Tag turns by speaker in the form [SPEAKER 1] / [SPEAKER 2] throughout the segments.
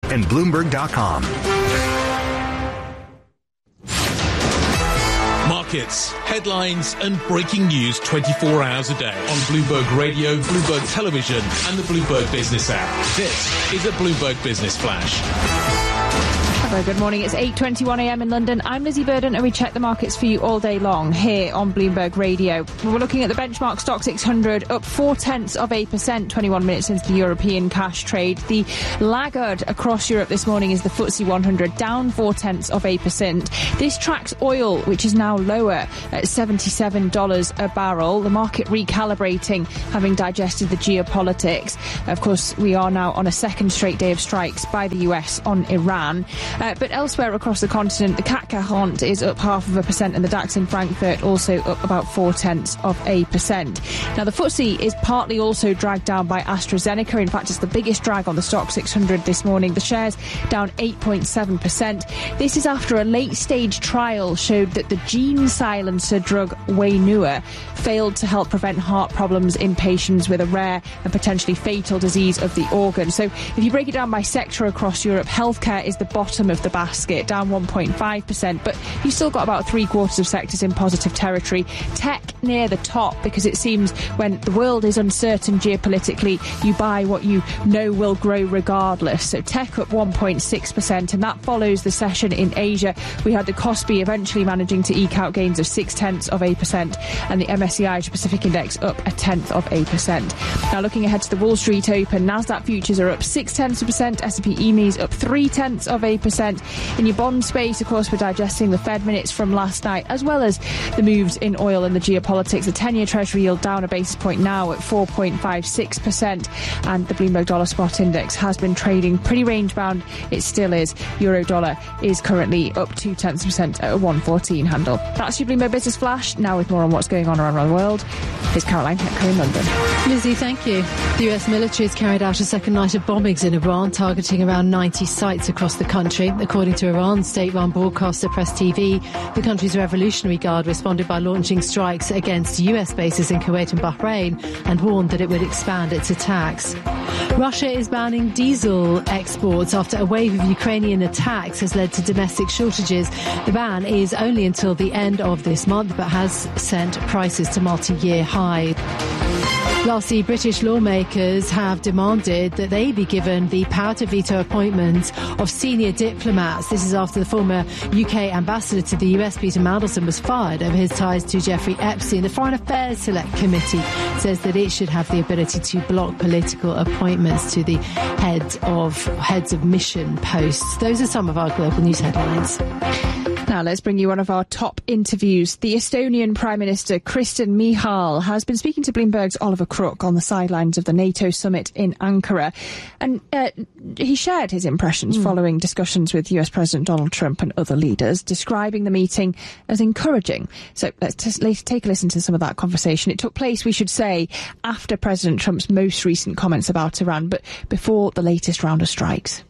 [SPEAKER 1] and Bloomberg.com.
[SPEAKER 2] Markets, headlines and breaking news 24 hours a day on Bloomberg Radio, Bloomberg Television and the Bloomberg Business app. This is a Bloomberg Business Flash.
[SPEAKER 3] Very good morning. It's 8:21 a.m. in London. I'm Lizzie Burden and we check the markets for you all day long here on Bloomberg Radio. We're looking at the benchmark stock 600 up 0.4%, 21 minutes into the European cash trade. The laggard across Europe this morning is the FTSE 100, down 0.4%. This tracks oil, which is now lower at $77 a barrel. The market recalibrating, having digested the geopolitics. Of course, we are now on a second straight day of strikes by the US on Iran. But elsewhere across the continent, the CAC 40 is up 0.5%, and the DAX in Frankfurt also up about 0.4%. Now, the FTSE is partly also dragged down by AstraZeneca. In fact, it's the biggest drag on the stock 600 this morning. The shares down 8.7%. This is after a late-stage trial showed that the gene silencer drug Wainua failed to help prevent heart problems in patients with a rare and potentially fatal disease of the organ. So if you break it down by sector across Europe, healthcare is the bottom of the basket, down 1.5%, but you've still got about 3/4 of sectors in positive territory. Tech near the top, because it seems when the world is uncertain geopolitically, you buy what you know will grow regardless. So tech up 1.6%, and that follows the session in Asia. We had the Kospi eventually managing to eke out gains of 0.6%, and the MSCI Asia Pacific Index up 0.1%. Now, looking ahead to the Wall Street Open, Nasdaq futures are up 0.6%, S&P EMEs up 0.3%. In your bond space, of course, we're digesting the Fed minutes from last night, as well as the moves in oil and the geopolitics. The 10-year Treasury yield down a basis point now at 4.56%, and the Bloomberg Dollar Spot Index has been trading pretty range-bound. It still is. Euro-dollar is currently up 0.2% at a 1.14 handle. That's your Bloomberg Business Flash. Now with more on what's going on around the world, here's Caroline Hecker in London.
[SPEAKER 4] Lizzie, thank you. The US military has carried out a second night of bombings in Iran, targeting around 90 sites across the country. According to Iran's state-run broadcaster Press TV, the country's Revolutionary Guard responded by launching strikes against US bases in Kuwait and Bahrain and warned that it would expand its attacks. Russia is banning diesel exports after a wave of Ukrainian attacks has led to domestic shortages. The ban is only until the end of this month, but has sent prices to multi-year highs. Lastly, British lawmakers have demanded that they be given the power to veto appointments of senior diplomats. This is after the former UK ambassador to the US, Peter Mandelson, was fired over his ties to Jeffrey Epstein. The Foreign Affairs Select Committee says that it should have the ability to block political appointments to the heads of mission posts. Those are some of our global news headlines.
[SPEAKER 3] Now let's bring you one of our top interviews. The Estonian Prime Minister Kristen Michal has been speaking to Bloomberg's Oliver Crook on the sidelines of the NATO summit in Ankara, and he shared his impressions following discussions with US President Donald Trump and other leaders, describing the meeting as encouraging. So let's take a listen to some of that conversation. It took place, we should say, after President Trump's most recent comments about Iran, but before the latest round of strikes.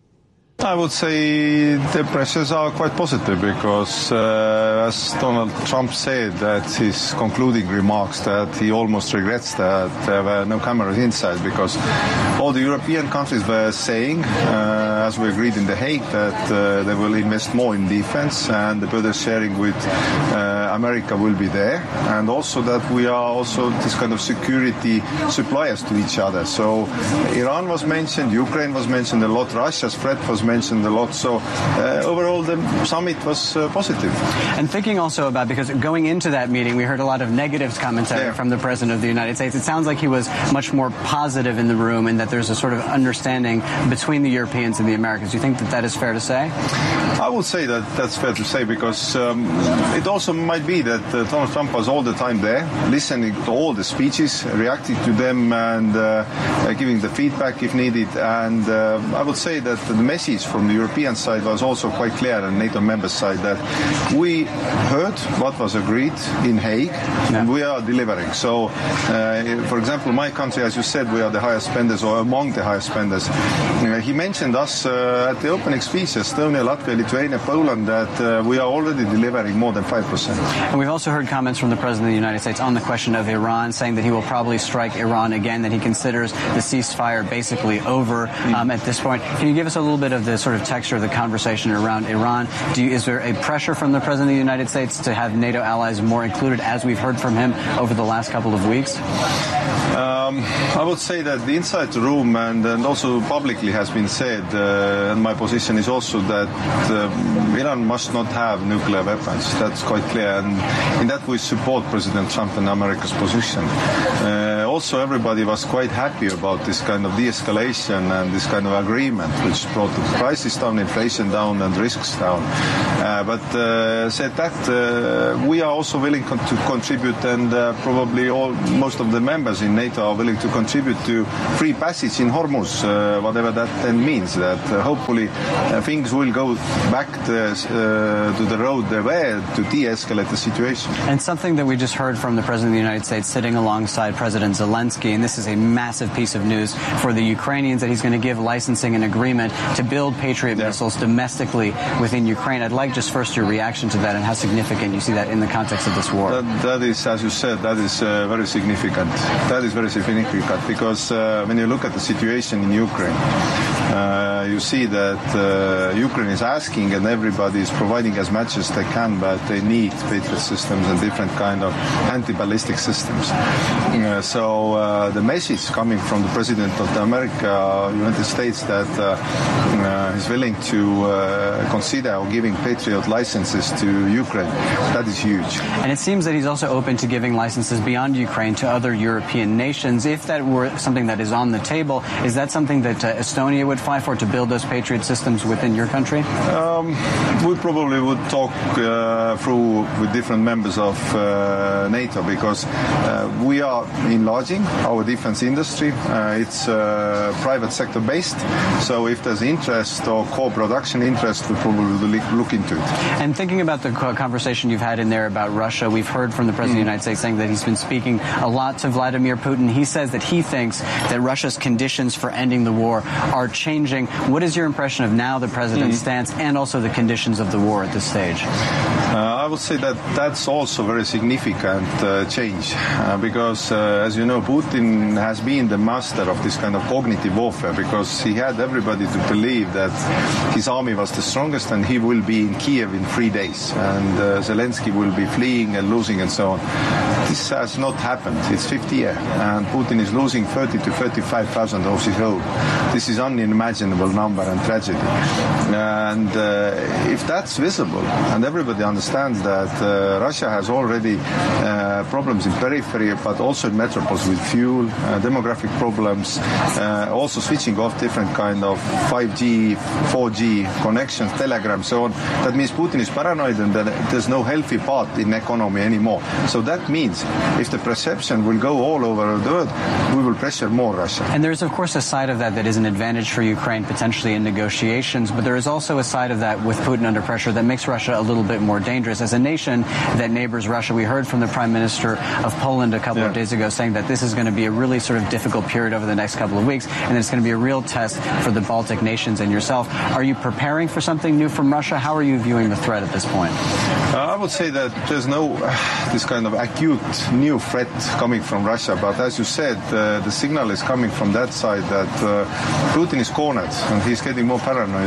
[SPEAKER 5] I would say the impressions are quite positive because, as Donald Trump said at his concluding remarks, that he almost regrets that there were no cameras inside, because all the European countries were saying, as we agreed in The Hague, that they will invest more in defense, and the burden sharing with America will be there, and also that we are also this kind of security suppliers to each other. So Iran was mentioned, Ukraine was mentioned a lot, Russia's threat was mentioned a lot. So overall, the summit was positive.
[SPEAKER 6] And thinking also about, because going into that meeting, we heard a lot of negative commentary from the President of the United States. It sounds like he was much more positive in the room, and that there's a sort of understanding between the Europeans and the Americans. Do you think that that is fair to say?
[SPEAKER 5] I would say that that's fair to say, because it also might be that Donald Trump was all the time there, listening to all the speeches, reacting to them, and giving the feedback if needed. And I would say that the message from the European side was also quite clear, and NATO member side, that we heard what was agreed in Hague, and we are delivering. So, for example, my country, as you said, we are the highest spenders, or among the highest spenders. He mentioned us at the opening speech, Estonia, Latvia, Lithuania, Poland, that we are already delivering more than 5%.
[SPEAKER 6] And we've also heard comments from the President of the United States on the question of Iran, saying that he will probably strike Iran again, that he considers the ceasefire basically over at this point. Can you give us a little bit of the sort of texture of the conversation around Iran? Is there a pressure from the President of the United States to have NATO allies more included, as we've heard from him over the last couple of weeks?
[SPEAKER 5] I would say that the inside the room and also publicly has been said, and my position is also that Iran must not have nuclear weapons. That's quite clear, and in that we support President Trump and America's position. Also, everybody was quite happy about this kind of de-escalation and this kind of agreement, which brought the prices down, inflation down, and risks down. But said that, we are also willing to contribute, and probably most of the members in NATO are willing to contribute to free passage in Hormuz, whatever that then means. That hopefully things will go back to the road they were to de-escalate the situation.
[SPEAKER 6] And something that we just heard from the President of the United States sitting alongside President Zelensky, and this is a massive piece of news for the Ukrainians, that he's going to give licensing and agreement to build Patriot missiles domestically within Ukraine. I'd like just first your reaction to that and how significant you see that in the context of this war.
[SPEAKER 5] That is, as you said, that is very significant. That is very significant because when you look at the situation in Ukraine, you see that Ukraine is asking and everybody is providing as much as they can, but they need Patriot systems and different kind of anti-ballistic systems. So the message coming from the President of the United States that is willing to consider giving Patriot licenses to Ukraine, that is huge.
[SPEAKER 6] And it seems that he's also open to giving licenses beyond Ukraine to other European nations. If that were something that is on the table, is that something that Estonia would fight for, to build those Patriot systems within your country?
[SPEAKER 5] We probably would talk through with different members of NATO, because we are enlarging our defense industry. It's private sector based, so if there's interest or co-production interest, we probably will look into it.
[SPEAKER 6] And thinking about the conversation you've had in there about Russia, we've heard from the President of the United States saying that he's been speaking a lot to Vladimir Putin. He says that he thinks that Russia's conditions for ending the war are changing. What is your impression of now the President's stance and also the conditions of the war at this stage?
[SPEAKER 5] I would say that that's also very significant change, because as you know, Putin has been the master of this kind of cognitive warfare, because he had everybody to believe that his army was the strongest and he will be in Kiev in 3 days, and Zelensky will be fleeing and losing and so on. This has not happened. It's 50 years, and Putin is losing 30 to 35,000 of his own. This is unimaginable number and tragedy. And if that's visible, and everybody understands that Russia has already problems in periphery, but also in metropolis with fuel, demographic problems, also switching off different kind of 5G, 4G connections, telegrams, so on. That means Putin is paranoid and that there's no healthy path in economy anymore. So that means if the perception will go all over the world, we will pressure more Russia.
[SPEAKER 6] And there's, of course, a side of that is an advantage for Ukraine potentially in negotiations, but there is also a side of that with Putin under pressure that makes Russia a little bit more dangerous. As a nation that neighbors Russia, we heard from the Prime Minister of Poland a couple of days ago saying that this is going to be a really sort of difficult period over the next couple of weeks, and it's going to be a real test for the Baltic nations and yourself. Are you preparing for something new from Russia? How are you viewing the threat at this point?
[SPEAKER 5] I would say that there's no this kind of acute new threat coming from Russia, but as you said, the signal is coming from that side that Putin is cornered and he's getting more paranoid,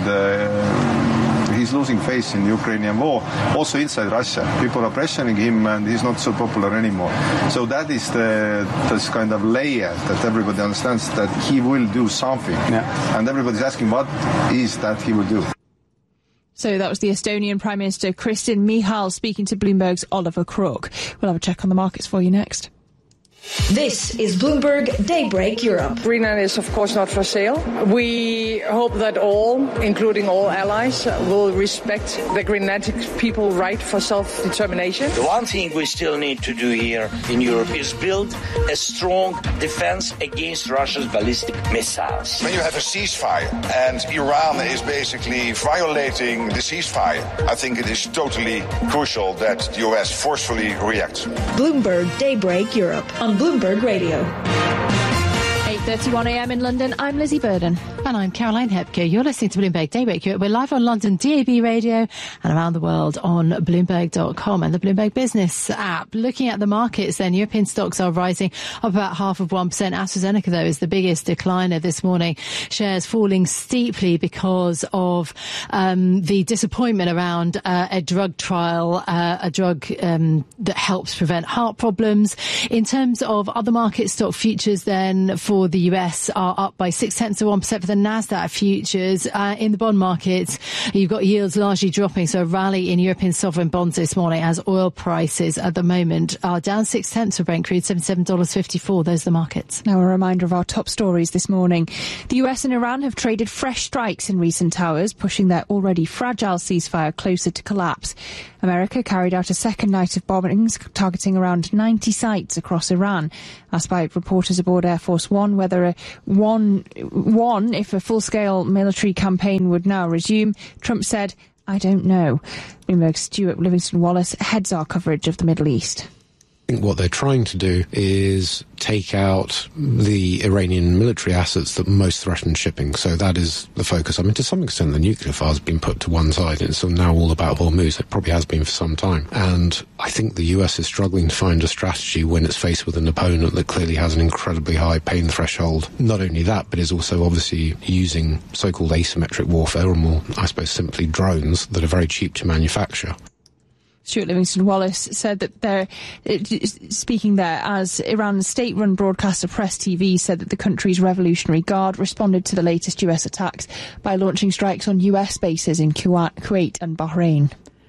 [SPEAKER 5] and he's losing face in the Ukrainian war. Also inside Russia, people are pressuring him and he's not so popular anymore. So that is this kind of layer that everybody understands that he will do something. And everybody's asking what is that he will do.
[SPEAKER 3] So that was the Estonian Prime Minister Kristen Michal speaking to Bloomberg's Oliver Crook. We'll have a check on the markets for you next.
[SPEAKER 1] This is Bloomberg Daybreak Europe.
[SPEAKER 7] Greenland is, of course, not for sale. We hope that all, including all allies, will respect the Greenlandic people's right for self-determination.
[SPEAKER 8] The one thing we still need to do here in Europe is build a strong defense against Russia's ballistic missiles.
[SPEAKER 9] When you have a ceasefire and Iran is basically violating the ceasefire, I think it is totally crucial that the US forcefully reacts.
[SPEAKER 1] Bloomberg Daybreak Europe on Bloomberg Radio.
[SPEAKER 3] 8:31 a.m. in London. I'm Lizzie Burden.
[SPEAKER 4] And I'm Caroline Hepker. You're listening to Bloomberg Daybreak Europe. We're live on London DAB radio and around the world on Bloomberg.com and the Bloomberg Business app. Looking at the markets then, European stocks are rising up about 0.5%. AstraZeneca, though, is the biggest decliner this morning. Shares falling steeply because of the disappointment around a drug trial, a drug that helps prevent heart problems. In terms of other market stock futures then for the US are up by 0.6% for the Nasdaq futures. In the bond markets, you've got yields largely dropping, so a rally in European sovereign bonds this morning as oil prices at the moment are down 0.6 for Brent crude, $77.54. Those are the markets.
[SPEAKER 3] Now a reminder of our top stories this morning. The US and Iran have traded fresh strikes in recent hours, pushing their already fragile ceasefire closer to collapse. America carried out a second night of bombings targeting around 90 sites across Iran. Asked by reporters aboard Air Force One whether if a full-scale military campaign would now resume, Trump said, "I don't know." Bloomberg's Stuart Livingston-Wallace heads our coverage of the Middle East.
[SPEAKER 10] I think what they're trying to do is take out the Iranian military assets that most threaten shipping. So that is the focus. I mean, to some extent, the nuclear file has been put to one side. It's now all about Hormuz. It probably has been for some time. And I think the US is struggling to find a strategy when it's faced with an opponent that clearly has an incredibly high pain threshold. Not only that, but is also obviously using so-called asymmetric warfare, or more, I suppose, simply drones that are very cheap to manufacture.
[SPEAKER 3] Stuart Livingston-Wallace said that they're speaking there as Iran's state-run broadcaster Press TV said that the country's Revolutionary Guard responded to the latest US attacks by launching strikes on US bases in Kuwait and Bahrain.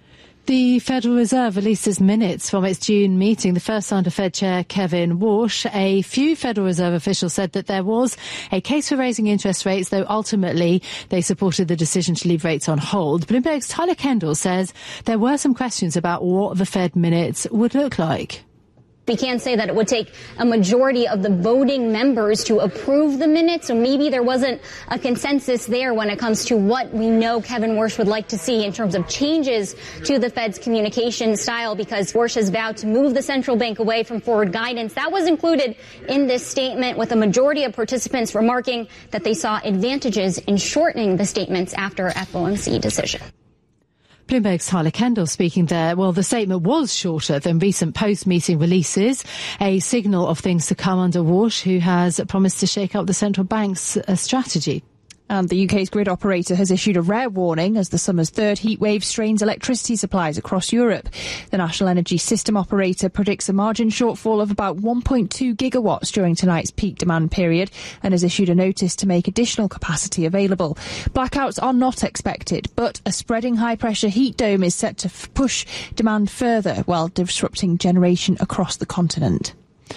[SPEAKER 4] The Federal Reserve releases minutes from its June meeting. The first under Fed Chair Kevin Warsh. A few Federal Reserve officials said that there was a case for raising interest rates, though ultimately they supported the decision to leave rates on hold. Bloomberg's Tyler Kendall says there were some questions about what the Fed minutes would look like.
[SPEAKER 11] We can say that it would take a majority of the voting members to approve the minutes, so maybe there wasn't a consensus there when it comes to what we know Kevin Warsh would like to see in terms of changes to the Fed's communication style, because Warsh has vowed to move the central bank away from forward guidance. That was included in this statement, with a majority of participants remarking that they saw advantages in shortening the statements after FOMC decision.
[SPEAKER 4] Bloomberg's Tyler Kendall speaking there. Well, the statement was shorter than recent post-meeting releases, a signal of things to come under Warsh, who has promised to shake up the central bank's strategy.
[SPEAKER 3] And the UK's grid operator has issued a rare warning as the summer's third heatwave strains electricity supplies across Europe. The National Energy System Operator predicts a margin shortfall of about 1.2 gigawatts during tonight's peak demand period and has issued a notice to make additional capacity available. Blackouts are not expected, but a spreading high-pressure heat dome is set to push demand further while disrupting generation across the continent.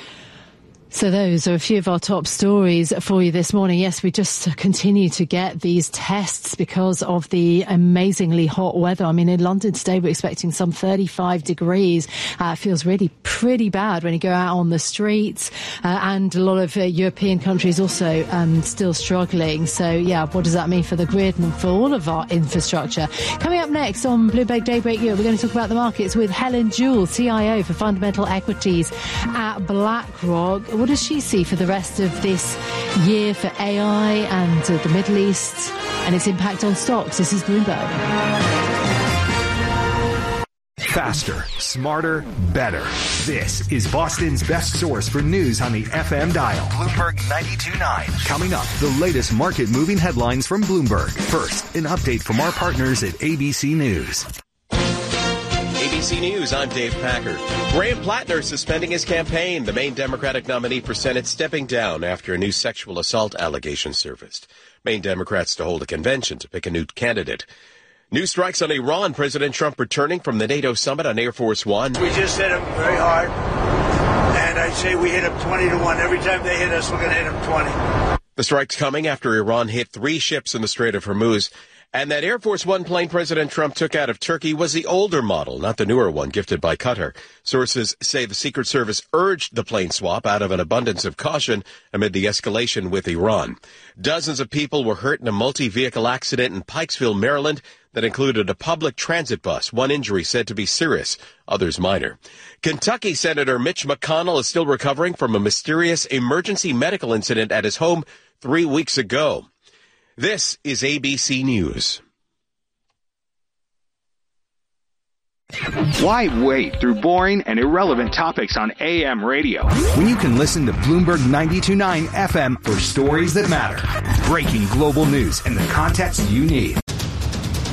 [SPEAKER 4] So those are a few of our top stories for you this morning. Yes, we just continue to get these tests because of the amazingly hot weather. I mean, in London today, we're expecting some 35 degrees. It feels really pretty bad when you go out on the streets. And a lot of European countries also still struggling. So, yeah, what does that mean for the grid and for all of our infrastructure? Coming up next on Bloomberg Daybreak Europe, we're going to talk about the markets with Helen Jewell, CIO for Fundamental Equities at BlackRock. What does she see for the rest of this year for AI and the Middle East and its impact on stocks? This is Bloomberg.
[SPEAKER 12] Faster, smarter, better. This is Boston's best source for news on the FM dial. Bloomberg 92.9. Coming up, the latest market-moving headlines from Bloomberg. First, an update from our partners at ABC News.
[SPEAKER 13] ABC News, I'm Dave Packer. Graham Plattner suspending his campaign. The Maine Democratic nominee for Senate stepping down after a new sexual assault allegation surfaced. Maine Democrats to hold a convention to pick a new candidate. New strikes on Iran. President Trump returning from the NATO summit on Air Force One.
[SPEAKER 14] We just hit them very hard, and I say we hit them 20-1. Every time they hit us, we're going to hit them 20.
[SPEAKER 13] The strikes coming after Iran hit 3 ships in the Strait of Hormuz. And that Air Force One plane President Trump took out of Turkey was the older model, not the newer one gifted by Qatar. Sources say the Secret Service urged the plane swap out of an abundance of caution amid the escalation with Iran. Dozens of people were hurt in a multi-vehicle accident in Pikesville, Maryland, that included a public transit bus. One injury said to be serious, others minor. Kentucky Senator Mitch McConnell is still recovering from a mysterious emergency medical incident at his home 3 weeks ago. This is ABC News.
[SPEAKER 15] Why wade through boring and irrelevant topics on AM radio
[SPEAKER 12] when you can listen to Bloomberg 92.9 FM for stories that matter, breaking global news, and the context you need?